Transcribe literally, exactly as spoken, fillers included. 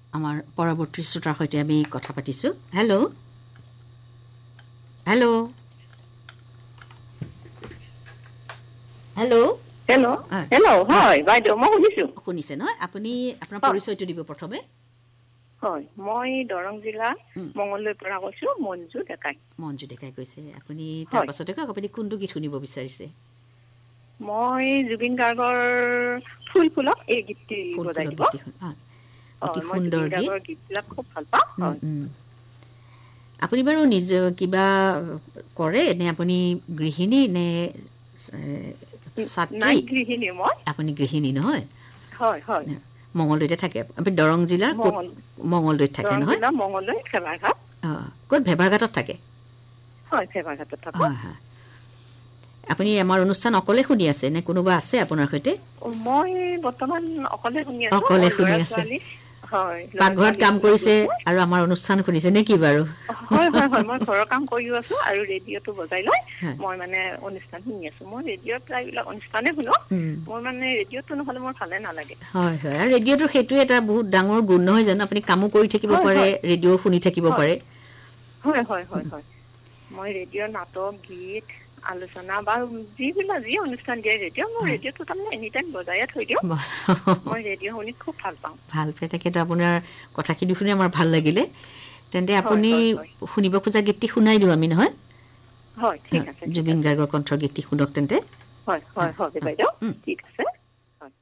আমাৰ পৰৱৰ্তী শ্ৰোতাৰ সৈতে আমি কথা পাতিছোঁ hello' hello' hello' hello' hello' হয় বাইদেউ মই শুনিছোঁ শুনিছে নহয় আপুনি আপোনাৰ পৰিচয়টো দিব প্ৰথমে হয় মই দৰং জিলা মঙলদৈৰ পৰা কৈছোঁ মঞ্জু ডেকাই মঞ্জু ডেকাই কৈছে আপুনি তাৰ পাছতে কওক আপুনি কোনটো গীত শুনিব বিচাৰিছে মই জুবিন গাৰ্গৰ ফুল ফুলক এই গীতটি বজাই দিব অতি মই সুন্দৰ জুবিন গাৰ্গৰ গীতবিলাক খুব ভাল পাওঁ হয় আপুনি বাৰু নিজ কিবা কৰে নে আপুনি গৃহিণী নে ছাত্ৰী গৃহিণী মই আপুনি গৃহিণী নহয় হয় হয় মঙলদৈতে থাকে আপুনি দৰং জিলাৰ ক'ত মঙলদৈত থাকে নহয় দৰং জিলা মঙলদৈ ফেৱাৰঘাট অঁ ক'ত ভেবাৰঘাটত থাকে হয় ফেৱাৰঘাটত থাকোঁ হয় হয় আপুনি আমাৰ অনুষ্ঠান অকলে শুনি আছে নে কোনোবা আছে আপোনাৰ সৈতে মই বৰ্তমান অকলে শুনি আছোঁ অকলে শুনি আছে পাকঘৰত কাম কৰিছে আৰু আমাৰ অনুষ্ঠান শুনিছে নে কি বাৰু হয় হয় হয় মই ঘৰৰ কাম কৰিও আছোঁ আৰু ৰেডিঅ'টো বজাই লৈ মই মানে অনুষ্ঠান শুনি আছোঁ মই ৰেডিঅ'ত প্ৰায়বিলাক অনুষ্ঠানে শুনো মোৰ মানে ৰেডিঅ'টো নহ'লে মোৰ ভালে নালাগে হয় হয় আৰু ৰেডিঅ'টোৰ সেইটোৱে এটা বহুত ডাঙৰ গুণ নহয় জানো আপুনি কামো কৰি থাকিব পাৰে ৰেডিঅ' শুনি থাকিব পাৰে হয় হয় হয় হয় মই ৰেডিঅ'ৰ নাটক গীত আলোচনা বা যিবিলাক যি অনুষ্ঠান দিয়ে ৰেডিঅ' মোৰ ৰেডিঅ'টো তাৰমানে এনি টাইম বজায়ে থৈ দিওঁ মই ৰেডিঅ' শুনি খুব ভাল পাওঁ ভাল পাই তাকেতো আপোনাৰ কথাখিনি শুনি আমাৰ ভাল লাগিলে তেন্তে আপুনি শুনিব খোজা গীতটি শুনাই দিওঁ আমি নহয় হয় ঠিক আছে জুবিন গাৰ্গৰ কণ্ঠৰ গীতটি শুনক তেন্তে হয় হয় হয় বাইদেউ ঠিক আছে